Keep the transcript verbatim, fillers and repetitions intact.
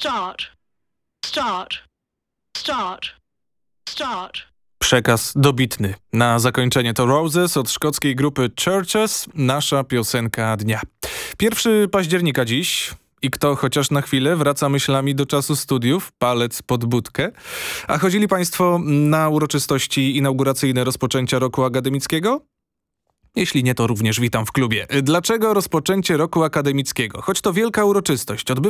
Start. Start. Start. Start. Przekaz dobitny. Na zakończenie to Roses od szkockiej grupy Churches, nasza piosenka dnia. pierwszego października dziś. I kto chociaż na chwilę wraca myślami do czasu studiów, palec pod budkę. A chodzili Państwo na uroczystości inauguracyjne rozpoczęcia roku akademickiego? Jeśli nie, to również witam w klubie. Dlaczego rozpoczęcie roku akademickiego? Choć to wielka uroczystość, odbywa